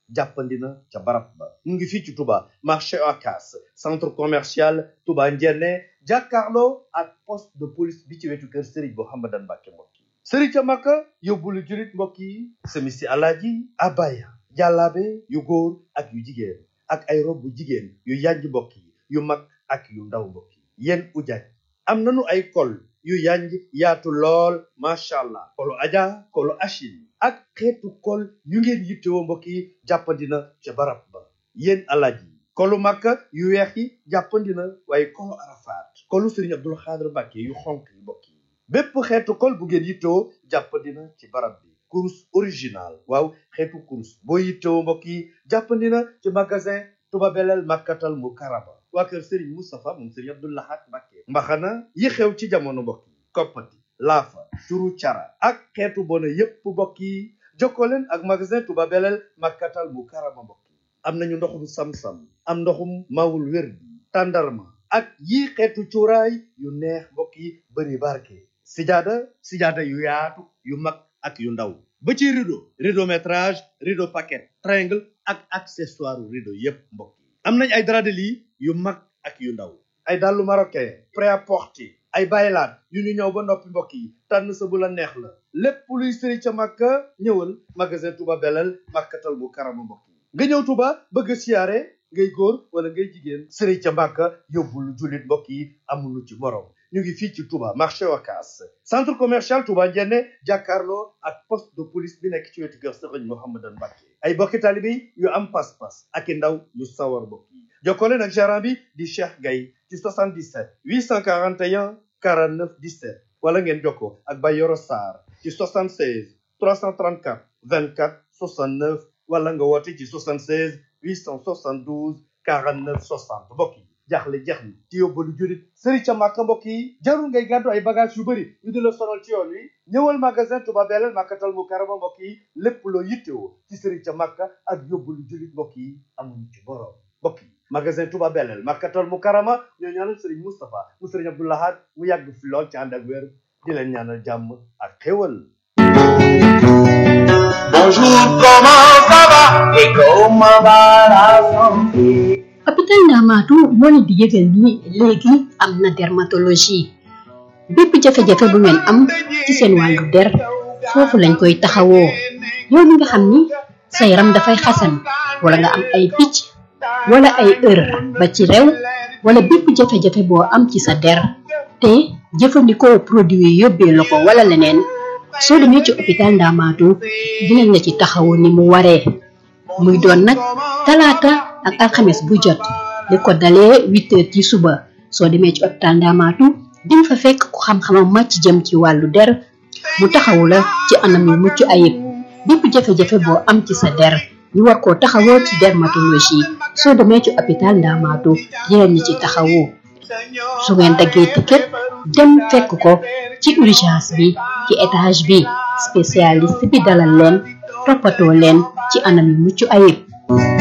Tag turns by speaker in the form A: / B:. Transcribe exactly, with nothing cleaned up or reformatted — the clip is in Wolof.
A: jàppandina ca barab ba mu ngi fii ci Touba marché Ocass centre commercial Touba Ndiéné jàkkaarloo ak poste de police bi ci wetu kër Serigne Mouhamadan Mbacké mbokk yi Serigne ca Makka yóbbulu julit mbokk yi semisi alaaji abaya jàllaabe yu góor ak yu jigéen ak ay rob bu jigéen yu yanj mbokk yi yu mag ak yu ndaw mbokk yi yéen ujaaj am nanu ay kol yu yanj yaatu lool macha allah kolu aja kolu achil ak xeetu kol yu ngeen yittewoo mbokk yi jàppandina ca barab ba yéen alaaji kolu makka yu weex yi jàppandina waaye kolu arafaat kolu Serigne Abdul Xaadir Mbàkke yu xonk yi mbokk yi bépp xeetu kol bu ngeen yittewoo jàppandina ci barab bi kurus original waaw xeetu kurus boo yittewoo mbokk yi jàppandina ci magasin Touba Belel Makkatal Mukarrama waa kër Serigne Moustapha moom Serigne Abdou Lahad Mbacké mbaxana yi xew ci jamono mbokk yi koppati laafa turu cara ak xeetu bona yépp mbokk yi jokkoo leen ak magasin Touba Belel Makkatal Mukarrama mbokk yi am nañu ndoxum sam-sam am ndoxum mawul wér bi tàndarma ak yii xeetu cuuraay yu neex mbokk yi bëri barke sijaada sijaada yu yaatu yu mag ak yu ndaw ba ci rideau rideau métrage rideau paquet triangle ak accessoire rideau yépp mbokk yi am nañ ay drap de lit yu mag ak yu ndaw ay dàllu marocain prêt-à-porter ay baylaat yu ñu ñëw ba noppi mbokk yi tànn sa bu la neex la lépp luy Serigne ca Makka ñëwal magasin Touba Belel Makkatal Mukarrama mbokk yi nga ñëw Touba bëgg siyaare ngay góor wala ngay jigéen Serigne ca Makka yóbbul jullit mbokk yi amuñu ci morom ñu ngi fii ci Touba marché Ocass centre commercial Touba Ndiéné jàkkaarloo ak poste de police bi nekk ci wetu kër Serigne Mouhamadan Mbacké ay bokki taalibe yu am pas-pas ak i ndaw yu sawar mbokk yi jokkoo leen ak gérant bi di Cheikh Gaye ci soixante-dix-sept huit cent quarante et un quarante-neuf dix-sept wala ngeen jokkoo ak Bayoro Sarr ci soixante-seize trois cent trente-quatre vingt-quatre soixante-neuf wala nga woote ci soixante-seize huit cent soixante-douze quarante-neuf soixante mbokk yi jaaxle jeex na ci yóbbalu jurit Serigne ca Makka mbokk yi jarul ngay gàddu ay bagage yu bëri ñu di la sonal ci yoon wi ñëwal magasin Touba Belel Makkatal Mukarrama mbokk yi lépp loo yittewoo ci Serigne ca Makka ak yóbbalu jurit mbokk yi amuñu ci borom mbokk yi magasin Touba Belel Makkatal Mukarrama ñoo ñaanal Serigne Moustapha mu Serigne Abdou Lahad mu yàgg fi lool ci ànd ak wér di leen ñaanal jàmm ak xéwal.
B: Bonjour, comment ça va et comment va la santé?
C: hôpital Ndamatou moo leen di yëgal ni léegi am na dermatologie bépp jafe-jafe bu ngeen am ci seen wàllu der foofu lañ koy taxawoo yow mi nga xam ni sa yaram dafay xasan wala nga am ay picc wala ay ër ba ci rew wala bépp jafe-jafe boo am ci sa der te jëfandikoo produit yi yóbbee la ko wala leneen soo demee ci hôpital Ndamatou dinañ la ci taxawu ni mu waree muy doon nag talaata ak alxames bu jot li ko dalee huit heures ci suba soo demee ci hôpital Ndamatou di nga fa fekk ku xam-xamam màcc jëm ci wàllu der mu taxawu la ci anam yu mucc ayib bépp jafe-jafe boo am ci sa der ñu war koo taxawoo ci dermatologie soo demee ci hôpital Ndamatou dinañ la ci taxawu su ngeen daggee ticket dem fekk ko ci urgence bi ci étage bi spécialiste bi dalal leen toppatoo leen ci anam yu mucc ayib